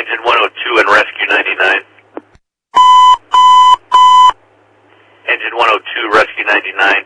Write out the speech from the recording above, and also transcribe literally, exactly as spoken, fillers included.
Engine one oh two and Rescue ninety-nine. Engine one oh two, Rescue ninety-nine.